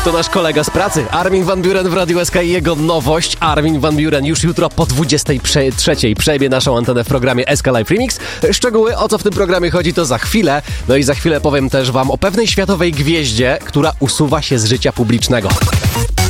To nasz kolega z pracy, Armin van Buuren w Radiu SK i jego nowość. Armin van Buuren już jutro po 23:00 przejmie naszą antenę w programie SK Live Remix. Szczegóły, o co w tym programie chodzi, to za chwilę. No i za chwilę powiem też wam o pewnej światowej gwieździe, która usuwa się z życia publicznego.